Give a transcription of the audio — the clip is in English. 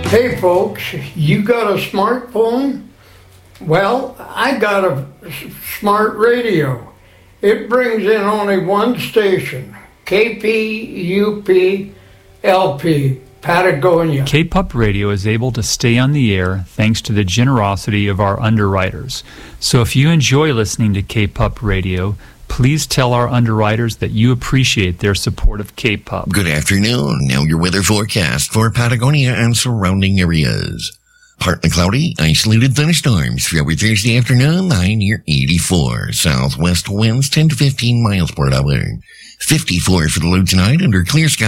Hey folks, you got a smartphone? Well, I got a smart radio. It brings in only one station, KPUP LP, Patagonia. KPUP Radio is able to stay on the air thanks to the generosity of our underwriters. So if you enjoy listening to KPUP Radio, please tell our underwriters that you appreciate their support of KPUP. Good afternoon. Now your weather forecast for Patagonia and surrounding areas. Partly cloudy, isolated thunderstorms throughout Thursday afternoon, high near 84. Southwest winds 10 to 15 miles per hour. 54 for the low tonight under clear skies.